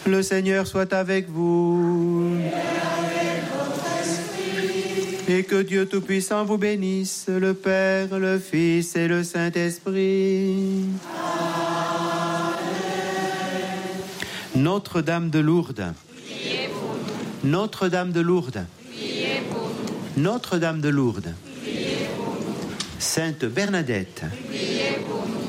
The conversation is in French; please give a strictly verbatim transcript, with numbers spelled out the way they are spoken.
Le Seigneur soit avec vous. Et que Dieu Tout-Puissant vous bénisse, le Père, le Fils et le Saint-Esprit. Amen. Notre-Dame de Lourdes. Priez pour nous. Notre-Dame de Lourdes. Priez pour nous. Notre-Dame de Lourdes. Priez pour nous. Sainte Bernadette. Priez pour nous.